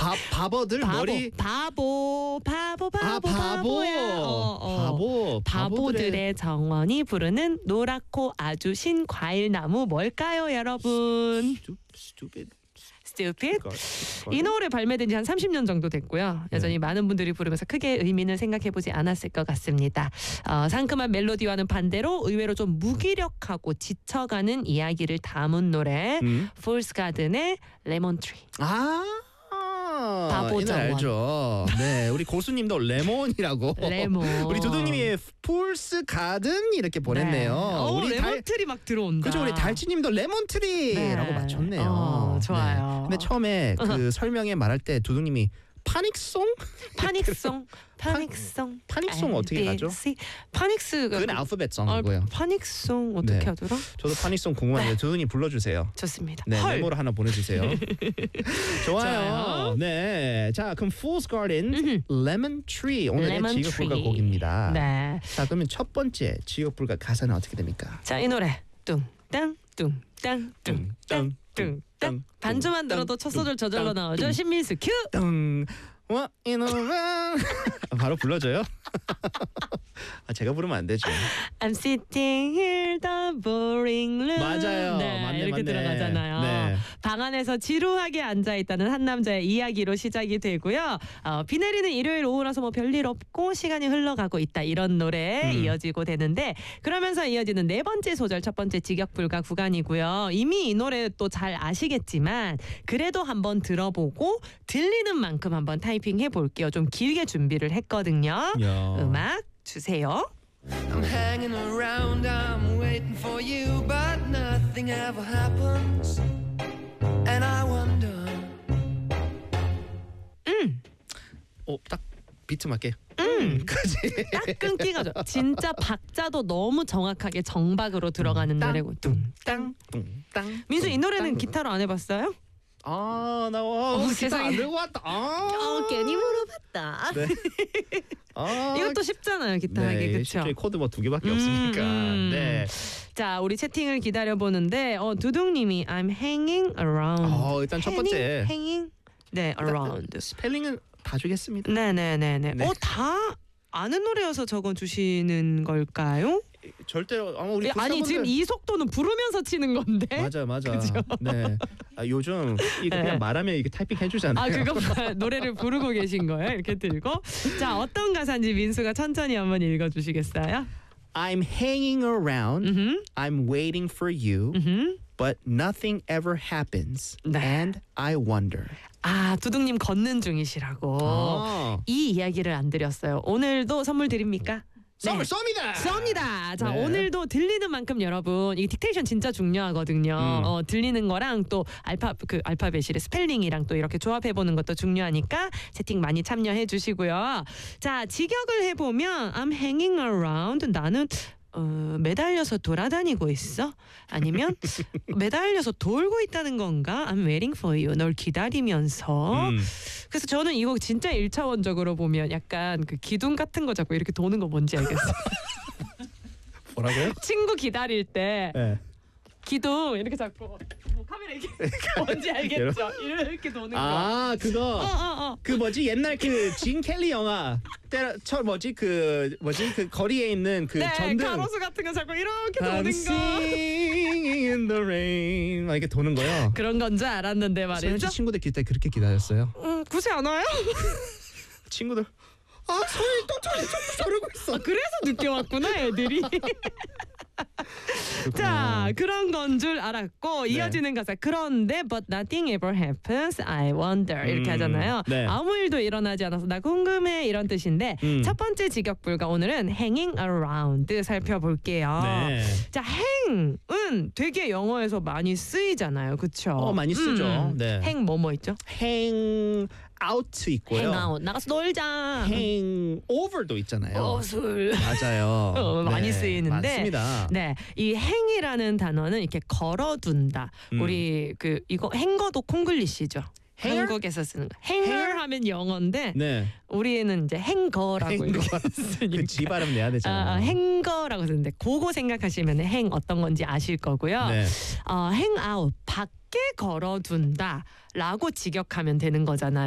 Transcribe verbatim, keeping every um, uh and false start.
바, 바보들 바보, 머리 바보 바보 바보 아, 바보 바보야. 어, 어. 바보 바보들의 정원이 부르는 노랗고 아주 신 과일나무 뭘까요, 여러분? stupid. Stupid. 이 노래 발매된 지 한 삼십 년 정도 됐고요. 여전히 네. 많은 분들이 부르면서 크게 의미는 생각해보지 않았을 것 같습니다. 어, 상큼한 멜로디와는 반대로 의외로 좀 무기력하고 지쳐가는 이야기를 담은 노래 음? Fool's Garden의 Lemon Tree. 아 바보 정원. 알죠. 네, 우리 고수님도 레몬이라고. 레몬. 우리 두두님이 폴스 가든 이렇게 보냈네요. 네. 오, 우리 레몬트리 막 들어온다. 그죠, 우리 달치님도 레몬트리라고 네. 맞췄네요. 어, 좋아요. 네. 근데 처음에 그 설명에 말할 때 두두님이 파닉송? 파닉송, 파닉송, 파닉송 어떻게 가죠? 파닉스가 그건 알파벳송이고요. 아, 파닉송 어떻게 네. 하더라? 저도 파닉송 궁금한데 두두님 불러주세요. 좋습니다. 네, 헐. 메모로 하나 보내주세요. 좋아요. 좋아요. 네, 자 그럼 Fool's Garden, Lemon Tree 오늘의 Lemon 지역불가 Tree. 곡입니다. 네. 자 그러면 첫 번째 지역불가 가사는 어떻게 됩니까? 자, 이 노래 뚱땅 뚱땅 뚱땅 뚱땅 반주만 들어도 첫 소절 저절로 나오죠. 신민수 큐. 뚱 What in a world? 바로 불러줘요. 아, 제가 부르면 안 되죠. I'm sitting here the boring room. 맞아요. 네, 맞네, 이렇게 맞네. 들어가잖아요. 네. 방 안에서 지루하게 앉아있다는 한 남자의 이야기로 시작이 되고요. 어, 비 내리는 일요일 오후라서 뭐 별일 없고 시간이 흘러가고 있다 이런 노래에 음. 이어지고 되는데 그러면서 이어지는 네 번째 소절 첫 번째 직역불가 구간이고요. 이미 이 노래 또 잘 아시겠지만 그래도 한번 들어보고 들리는 만큼 한번 타이핑 해볼게요. 좀 길게 준비를 했거든요. 야. 음악 주세요. I'm hanging around, I'm waiting for you, but nothing ever happens. And I wonder. 음. 어, 딱 비트 맞게. 음. 그지. 딱 끊기가 죠 진짜 박자도 너무 정확하게 정박으로 들어가는 땅, 노래고. 땅, 뚱땅. 민수 이 노래는 뚱땅. 기타로 안 해봤어요? 아, 나 와, 어, 기타 세상에. 안 들고 왔다. 아. 어, 괜히 물어봤다. 네. 아, 이것도 쉽잖아요, 기타 하기. 네, 그렇죠? 쉽죠. 코드 뭐 두 개밖에 음, 없으니까. 음. 네. 자, 우리 채팅을 기다려 보는데 어, 두둥님이 I'm hanging around. 어, 일단 첫 번째. Hanging, hanging? 네, around. 스펠링은 다 주겠습니다. 네네네네. 네. 어, 다 아는 노래여서 적어 주시는 걸까요? 절대로 아마 우리 아니 구독자분들- 지금 이 속도는 부르면서 치는 건데. 맞아 맞아. 그죠? 네. 아, 요즘 이거 그냥 네. 말하면 이게 타이핑 해주잖아요. 아 그거 봐. 노래를 부르고 계신 거예요? 이렇게 들고. 자 어떤 가사인지 민수가 천천히 한번 읽어주시겠어요? I'm hanging around. 음, I'm waiting for you. 음. But nothing ever happens. 네. And I wonder. 아 두둥님 걷는 중이시라고. 아. 이 이야기를 안 드렸어요. 오늘도 선물 드립니까? 선물 쏩니다. 쏩니다. 자 네. 오늘도 들리는 만큼 여러분 이 딕테이션 진짜 중요하거든요. 음. 어, 들리는 거랑 또 알파 그 알파벳이래 스펠링이랑 또 이렇게 조합해 보는 것도 중요하니까 채팅 많이 참여해 주시고요. 자 직역을 해보면 I'm hanging around. 나는 어, 매달려서 돌아다니고 있어? 아니면 매달려서 돌고 있다는 건가? I'm waiting for you. 널 기다리면서. 음. 그래서 저는 이거 진짜 일차원적으로 보면 약간 그 기둥 같은 거 잡고 이렇게 도는 거 뭔지 알겠어요. 뭐라고요? 친구 기다릴 때 네. 기둥 이렇게 잡고 뭐 카메라 이렇게 뭔지 알겠죠? 이렇게 도는 거. 아 그거. 어, 어, 어. 그 뭐지 옛날 그 진 켈리 영화 때저 뭐지 그 뭐지 그 거리에 있는 그 네, 전등 가로수 같은 거 잡고 이렇게 I'm 도는 거. singing in the rain 막 이렇게 도는 거요. 그런 건 줄 알았는데 말이죠. 소연씨 친구들 기대 그렇게 기다렸어요. 음, 굳이 안 와요? 친구들 아 소연이 또 저리 또 저러고 있어. 아, 그래서 늦게 왔구나 애들이. 자 그런 건 줄 알았고 네. 이어지는 가사 그런데 but nothing ever happens I wonder 이렇게 음, 하잖아요. 네. 아무 일도 일어나지 않아서 나 궁금해 이런 뜻인데 음. 첫 번째 직역불가 오늘은 hanging around 살펴볼게요. 네. 자 hang은 되게 영어에서 많이 쓰이잖아요. 그렇죠? 어, 많이 쓰죠. 네. hang 뭐뭐 있죠? hang out 있고요. hang out 나가서 놀자. hang over도 있잖아요. 어, 술. 맞아요. 어, 많이 네, 쓰이는데 맞습니다. 네, 이 행이라는 단어는 이렇게 걸어둔다. 음. 우리 그 이거 행거도 콩글리시죠. Hanger? 한국에서 쓰는 거. 행거 Hanger? 하면 영어인데 네. 우리는 이제 행거라고 행거. 이렇게 쓰니까. 그 지 발음 내야 되잖아요. 아, 행거라고 쓰는데 그거 생각하시면 행 어떤 건지 아실 거고요. 네. 어, 행아웃 밖에 걸어둔다라고 직역하면 되는 거잖아요.